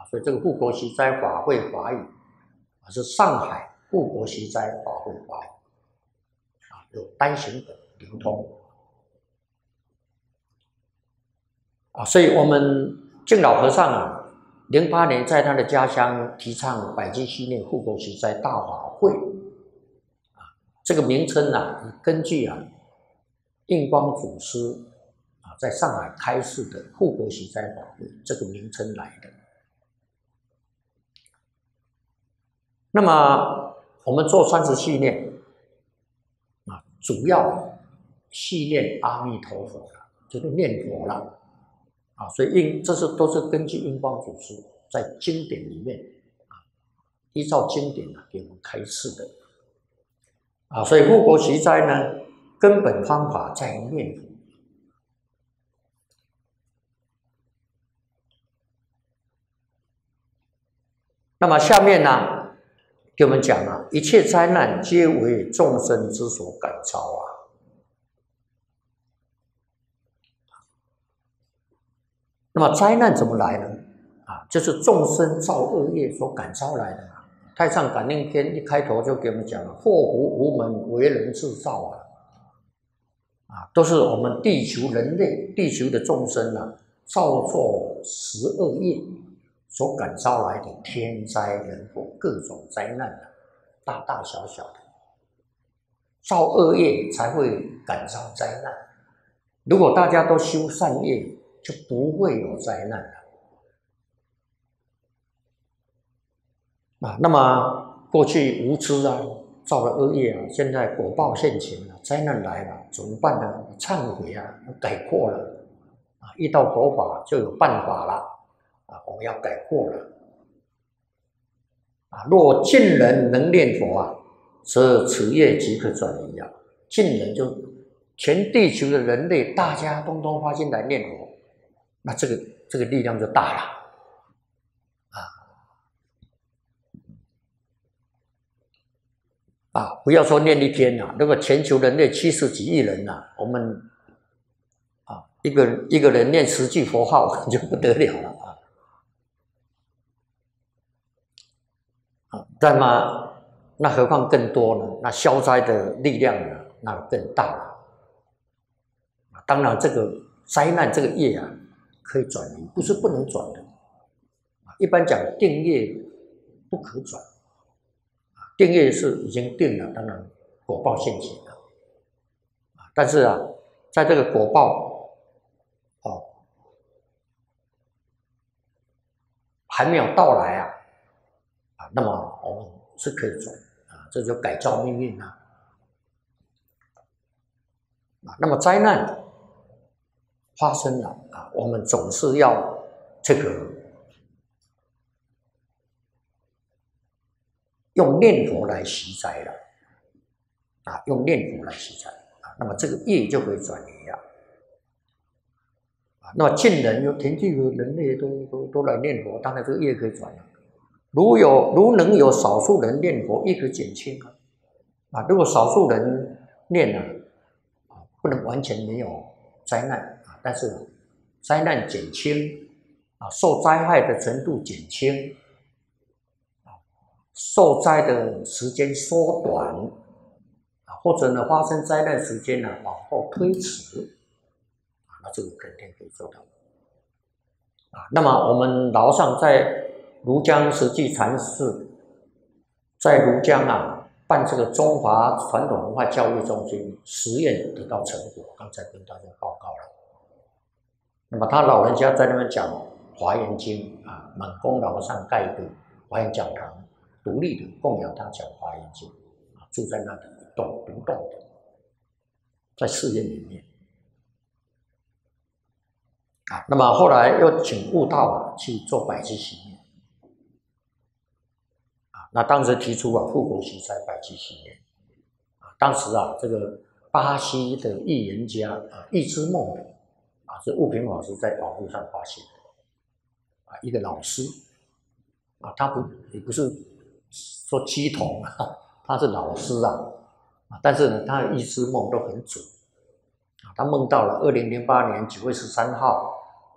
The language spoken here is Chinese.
所以这个护国息灾法会法语是上海护国息灾法会法语有单行本流通所以我们敬老和尚08年在他的家乡提倡百济系列护国息灾大法会这个名称根据印光祖师在上海开示的护国息灾法会这个名称来的。那么我们做30系列主要系念阿弥陀佛了，就是念佛了所以这都是根据印光祖师在经典里面依照经典给我们开示的所以护国息灾呢，根本方法在念佛。那么下面呢？给我们讲一切灾难皆为众生之所感召那么灾难怎么来呢？就是众生造恶业所感召来的太上感应篇一开头就给我们讲了，祸福无门，为人自造都是我们地球人类、地球的众生造作十恶业所感召来的天灾人祸，各种灾难大大小小的，造恶业才会感召灾难。如果大家都修善业，就不会有灾难了那么过去无知造了恶业现在果报现前灾难来了，怎么办呢？忏悔改过了遇到佛法就有办法了我们要改过了若尽人能念佛则此业即可转移尽人就全地球的人类大家通通发心来念佛，那这个力量就大了不要说念一天如果全球人类70几亿人我们一个人念10句佛号就不得了了那何况更多呢？那消灾的力量那更大了当然这个灾难这个业可以转移，不是不能转的一般讲定业不可转定业是已经定了，当然果报现前了但是在这个果报还没有到来那么我们是可以转这就改造命运那么灾难发生了我们总是要这个用念佛来息灾了用念佛来息灾那么这个业就可以转移那么尽人有全地球人类都来念佛，当然这个业可以转移。如能有少数人念佛，业可以减轻如果少数人念不能完全没有灾难但是灾难减轻受灾害的程度减轻受灾的时间缩短或者呢发生灾难时间往后推迟那这个肯定可以做到那么我们老上在庐江实际禅寺在庐江办这个中华传统文化教育中心实验得到成果，刚才跟大家报告了。那么他老人家在那边讲华严经满公老和尚盖一个华严讲堂，独立的供养他讲华严经住在那里独栋的，在寺院里面那么后来又请悟道去做百济系列那当时提出护国息灾百济系列当时这个巴西的预言家易之梦的是悟平老师在网络上发现的一个老师他也不是说鸡童他是老师但是呢他的预知梦都很准他梦到了2008年9月13号